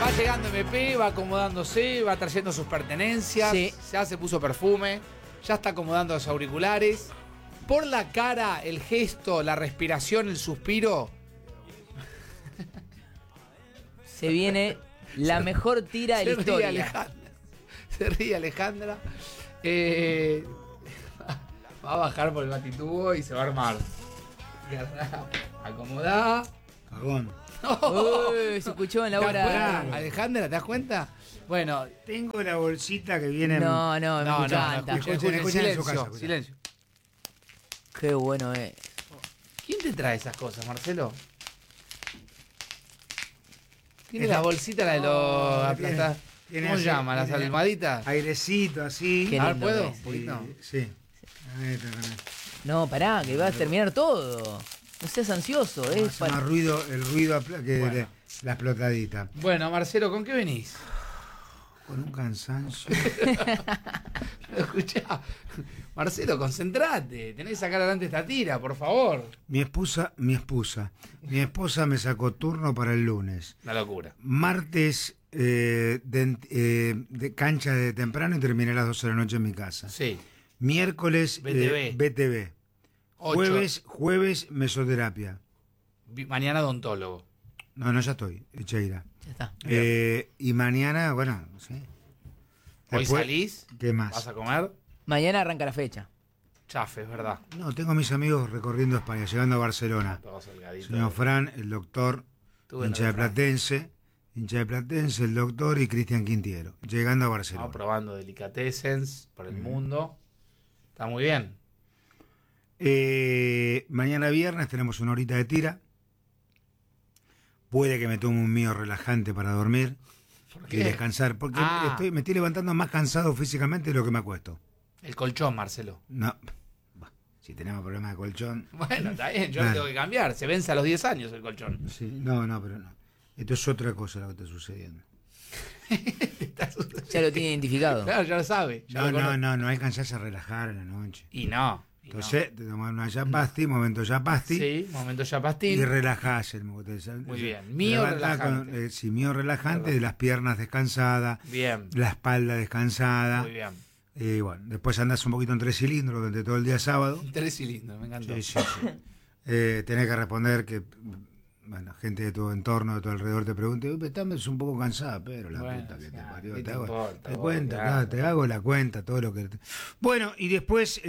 Va llegando MP, va acomodándose, va trayendo sus pertenencias. Sí. Ya se puso perfume, ya está acomodando los auriculares. Por la cara, el gesto, la respiración, el suspiro. Se viene la mejor tira de la historia. Se ríe Alejandra. Va a bajar por el batitubo y se va a armar. Acomodá. Cagón. Uy, se escuchó en la ¿Te das obra. cuenta, Alejandra, ¿te das cuenta? Bueno, Tengo la bolsita que viene. No, me no, encanta. escuchen, escuchen en su casa, silencio, escuchen. silencio. Qué bueno es. ¿Quién te trae esas cosas, Marcelo? Tiene Es la la- bolsita, la de los aplastados. tiene ¿Cómo se así, llama? ¿Las tiene almohaditas? Airecito así. Qué A ver, lindo ¿puedo? que es. Un poquito. Sí. Ahí está, también. No, pará, que va a terminar todo. No seas ansioso, Hace es más ruido, el ruido que Bueno. de la explotadita. Bueno, Marcelo, ¿con qué venís? Con un cansancio. Escuchá, Marcelo, concentrate. Tenés que sacar adelante esta tira, por favor. Mi esposa me sacó turno para el lunes. Una locura. Martes de cancha de temprano y terminé a las 12 de la noche en mi casa. Sí. Miércoles BTV. BTV. 8. Jueves mesoterapia. Mañana odontólogo. No, ya estoy, Cheira. Ya está. Y mañana, bueno, sí. Hoy Después, salís. ¿qué más? ¿Vas a comer? Mañana arranca la fecha. Chafe, es verdad. No, tengo a mis amigos recorriendo España, llegando a Barcelona. Todos holgaditos. Señor Fran, el doctor, Estuve en hincha de el Fran. Platense, el doctor y Cristian Quintiero, llegando a Barcelona. Estamos probando delicatessens por el mundo. Está muy bien. Mañana viernes tenemos una horita de tira. Puede que me tome un mío relajante para dormir ¿Por y descansar, porque me estoy levantando más cansado físicamente de lo que me acuesto. El colchón, Marcelo. No, bah, si tenemos problemas de colchón. Bueno, está bien, yo lo Claro. tengo que cambiar. Se vence a los 10 años el colchón. Sí, no, pero no. Esto es otra cosa lo que está sucediendo. Ya lo tiene identificado. Claro, ya lo sabe. Ya lo conoce. No hay que cansarse a relajar en la noche. Y no. Entonces, te tomas una yapasti, momento yapasti, Sí, momento ya y pastín. relajás el Muy bien. Mío relajante. Sí, mío relajante, de las piernas descansadas, Bien. la espalda descansada. Muy bien. Y bueno, después andás un poquito en 3 cilindros durante todo el día sábado. 3 cilindros, me encantó. Sí. Tenés que responder que, bueno, gente de tu entorno, de tu alrededor te pregunte, estás un poco cansada, pero la Bueno, puta que te ya, parió. ¿qué Te te hago, importa, te vos, cuenta, claro. claro, te hago la cuenta, todo lo que... Bueno, y después,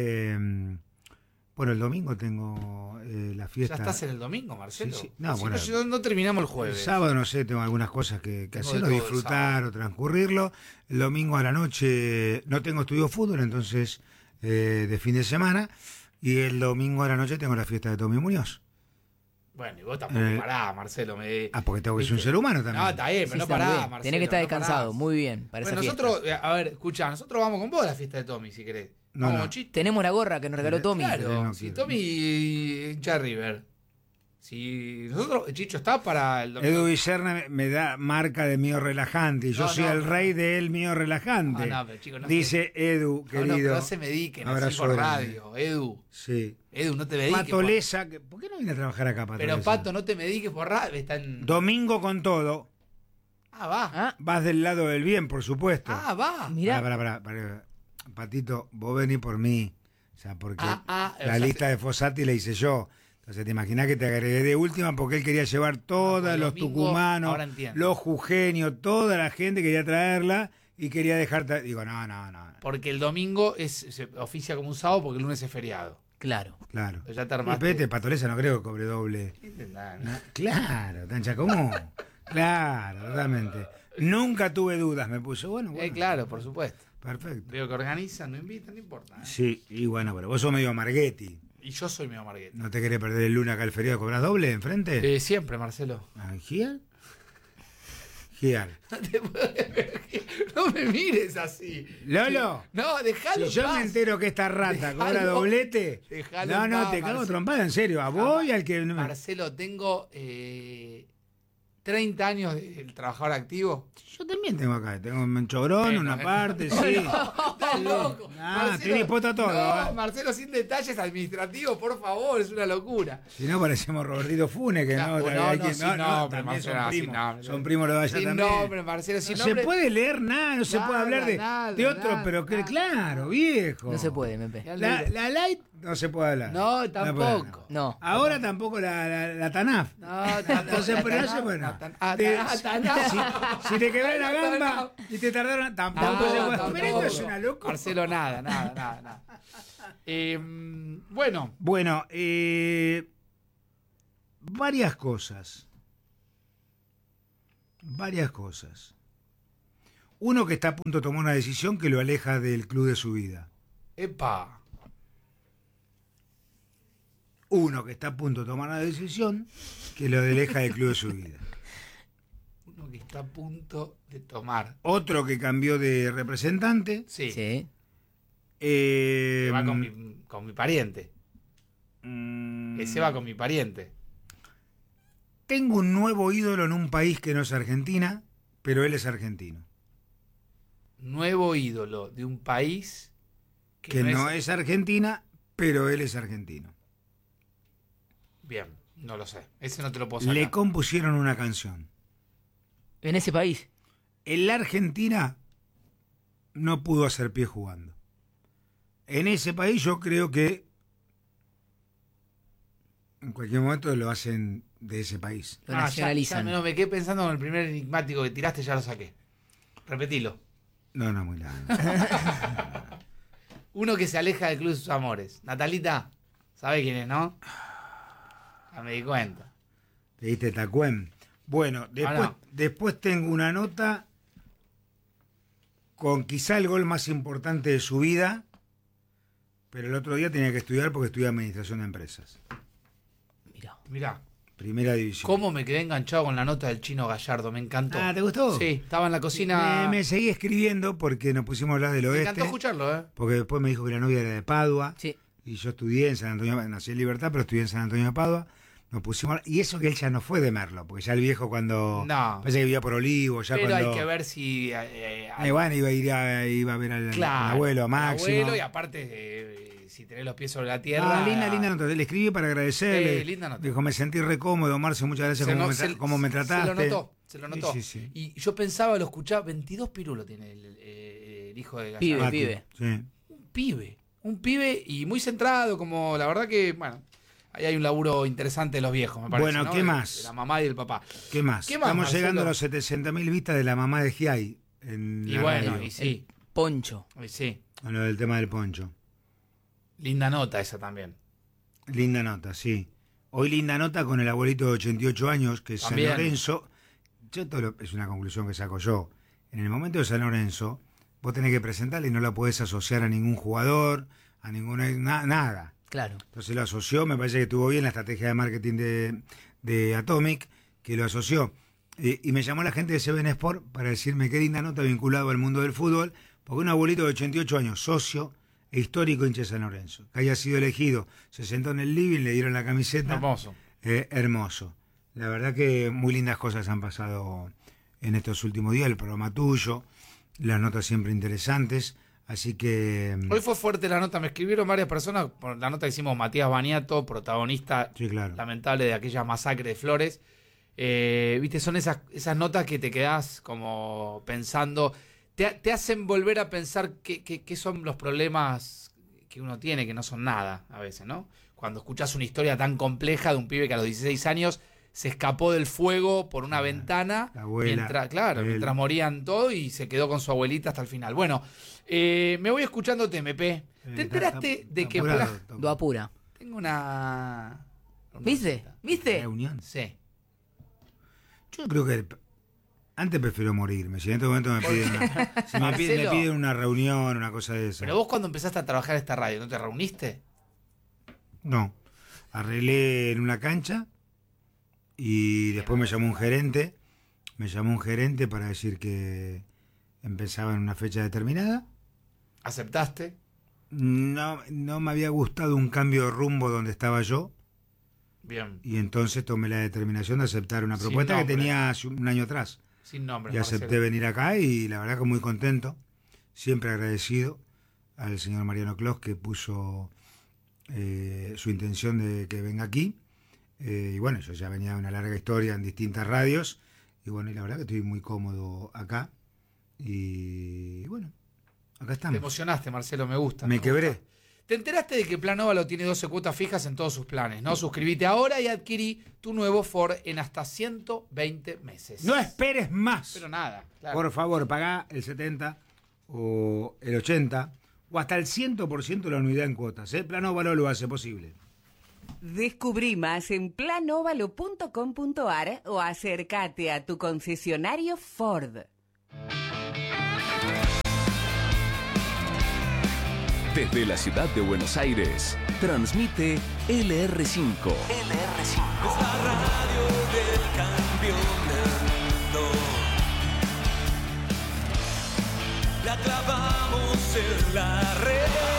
bueno, el domingo tengo la Ya fiesta. estás en el domingo, Marcelo. Sí, sí. No, Si bueno. no terminamos el El jueves. sábado, no sé, tengo algunas cosas que Tengo hacer, de o todo el disfrutar, sábado. o transcurrirlo. El domingo a la noche no tengo estudio de fútbol, entonces de fin de semana. Y el domingo a la noche tengo la fiesta de Tommy Muñoz. Bueno, y vos tampoco pará, Marcelo. Porque tengo que ser un ser humano también. No, está bien, Sí, pero no está muy pará, bien. Marcelo. Tenés que estar no descansado. parás. Muy bien. Para Bueno, esa nosotros, fiesta. a ver, escuchá, nosotros vamos con vos a la fiesta de Tommy, si querés. No, Vamos, no. Chito. Tenemos la gorra que nos regaló Tommy. Claro, No si quiero. Tommy hincha de River. Si nosotros, Chicho está para el domingo. Edu Villerna me da marca de mío relajante y yo No, soy no, el no. rey del mío relajante. No, pero, chico, no Dice Edu, No, querido. pero no se mediquen así Abrazo por grande. radio. Edu, Sí. no te mediques. Patolesa, ¿por qué no viene a trabajar acá, Patolesa? Pero Pato, no te mediques por radio. Está en... Domingo con todo. Ah, va. Ah, Vas del lado del bien, por supuesto. Ah, va. mirá. Pará. Patito, vos venís por mí. O sea, porque O la sea, lista de Fossati la hice yo. Entonces te imaginás que te agregué de última porque él quería llevar todos el los domingo, tucumanos, ahora entiendo. los jujeños, toda la gente quería traerla y quería dejarte. Digo, no. Porque el domingo se oficia como un sábado porque el lunes es feriado. Claro. Claro. Ya te Y armaste. Pete, Patolesa no creo que cobre doble. Claro, tancha común. Claro, totalmente. Nunca tuve dudas, me puso. Bueno, Claro, por supuesto. Perfecto. Veo que organizan, no invitan, no importa. Sí, y bueno, pero vos sos medio Marghetti. Y yo soy medio Marguerite. ¿No te querés perder el lunes acá el feriado? ¿Cobras doble enfrente? Siempre, Marcelo. ¿Gial? Gial. No me mires así. Lolo. No, déjalo. Si yo en paz. me entero que esta rata cobra Dejalo. doblete, Dejalo no, en paz, te cago Marcelo. trompada, en serio, a vos y al que... Marcelo, tengo 30 años del trabajador activo. Yo también tengo acá, tengo un chobrón, una parte, sí. Estás loco. Estoy dispuesto a todo. No, Marcelo, sin detalles administrativos, por favor, es una locura. Si no, parecemos Robertito Fune, que no, pero también son Marcelo, primos. no, Son primos los de allá sin también. nombre, Marcelo, sin No nombre. se puede leer nada, no se Nada, puede hablar nada, de otro, nada, pero que nada. claro, viejo. No se puede, Mepe. La light no se puede hablar. No, tampoco. No. Ahora tampoco la TANAF. No, Entonces, pero no se puede. Si te quebré la gamba y te tardaron, tampoco se puede. Pero esto es una locura. Marcelo, nada. Bueno. Bueno, varias cosas. Uno que está a punto de tomar una decisión que lo aleja del club de su vida. Epa. Uno que está a punto de tomar una decisión que lo aleja del club de su vida. Uno que está a punto de tomar. Otro que cambió de representante. Sí. Sí. Que va con mi pariente. mm, Ese va con mi pariente. Tengo un nuevo ídolo en un país que no es Argentina, pero él es argentino. Nuevo ídolo de un país Que no es Argentina, pero él es argentino. Bien, no lo sé. Ese no te lo puedo sacar. Le compusieron una canción. En ese país. En la Argentina no pudo hacer pie jugando. En ese país yo creo que en cualquier momento lo hacen de ese país. Lo nacionalizan. Ya me quedé pensando en el primer enigmático que tiraste, ya lo saqué. Repetilo. No, muy largo. Uno que se aleja del club de sus amores. Natalita, ¿sabe quién es, no? Ya me di cuenta. ¿Te diste Tacuén? Bueno, después tengo una nota con quizá el gol más importante de su vida, pero el otro día tenía que estudiar porque estudia administración de empresas. Mirá, Primera división. cómo me quedé enganchado con la nota del Chino Gallardo, me encantó. Ah, ¿te gustó? Sí, estaba en la cocina. Me seguí escribiendo porque nos pusimos a hablar del Me oeste. encantó escucharlo, ¿eh? Porque después me dijo que la novia era de Padua. Sí. Y yo estudié en San Antonio, nací en Libertad, pero estudié en San Antonio de Padua. Nos pusimos, y eso que él ya no fue de Merlo, porque ya el viejo cuando... No. Parece que vivía por Olivo, ya Pero cuando... hay que ver si... bueno, iba a ver al abuelo, a Máximo. Abuelo, y aparte, si tenés los pies sobre la tierra... Linda nota. Le escribí para agradecerle. Linda nota. Dijo, me sentí re cómodo, Marcio, muchas gracias cómo me trataste. Se lo notó. Sí. Y yo pensaba, lo escuchaba, 22 pirulos tiene el hijo de Gallardo. Pibe. Sí. Un pibe y muy centrado, como la verdad que, bueno, ahí hay un laburo interesante de los viejos, me parece. Bueno, ¿no? ¿qué más? De la mamá y del papá. ¿Qué más? Estamos Marcelo? llegando a los 700.000 vistas de la mamá de Giai. Y bueno, y sí. Poncho. Y sí. Con lo del tema del poncho. Linda nota esa también. Linda nota, sí. Hoy linda nota con el abuelito de 88 años, que es San También. Lorenzo. Es una conclusión que saco yo. En el momento de San Lorenzo, vos tenés que presentarle y no la podés asociar a ningún jugador, a ninguna... nada. Claro. Entonces lo asoció, me parece que estuvo bien la estrategia de marketing de Atomic, que lo asoció. Y me llamó la gente de Seven Sport para decirme qué linda nota vinculado al mundo del fútbol, porque un abuelito de 88 años, socio e histórico hincha de San Lorenzo, que haya sido elegido, se sentó en el living, le dieron la camiseta. Hermoso. Hermoso. La verdad que muy lindas cosas han pasado en estos últimos días, el programa tuyo, las notas siempre interesantes. Así que... Hoy fue fuerte la nota, me escribieron varias personas, por la nota que hicimos Matías Baniato, protagonista sí, claro. lamentable de aquella masacre de Flores. Viste, son esas notas que te quedás como pensando, te hacen volver a pensar qué son los problemas que uno tiene, que no son nada a veces, ¿no? Cuando escuchás una historia tan compleja de un pibe que a los 16 años se escapó del fuego por una ventana, la abuela, mientras morían todos y se quedó con su abuelita hasta el final. Bueno, me voy escuchándote, MP. ¿Te enteraste de que... Do apura. Tengo una... ¿Viste? Reunión. Sí. Yo creo que antes prefiero morirme. Si en este momento me piden me piden una reunión, una cosa de esa. Pero vos cuando empezaste a trabajar en esta radio, ¿no te reuniste? No. Arreglé en una cancha y después me llamó un gerente. Me llamó un gerente para decir que empezaba en una fecha determinada. ¿Aceptaste? No me había gustado un cambio de rumbo donde estaba yo. Bien. Y entonces tomé la determinación de aceptar una propuesta que tenía hace un año atrás. Sin nombre. Y acepté venir acá y la verdad que muy contento, siempre agradecido al señor Mariano Clos que puso su intención de que venga aquí. Y bueno, yo ya venía de una larga historia en distintas radios y bueno, y la verdad que estoy muy cómodo acá y bueno, acá estamos. Te emocionaste, Marcelo, me gusta. Me quebré. Te enteraste de que Plan Óvalo tiene 12 cuotas fijas en todos sus planes, ¿no? Suscribite ahora y adquirí tu nuevo Ford en hasta 120 meses. No esperes más. Pero nada, claro. Por favor, pagá el 70 o el 80 o hasta el 100% de la unidad en cuotas. Plan Óvalo lo hace posible. Descubrí más en planovalo.com.ar o acércate a tu concesionario Ford. Desde la ciudad de Buenos Aires, transmite LR5. Es la radio del campeonato. La clavamos en la red.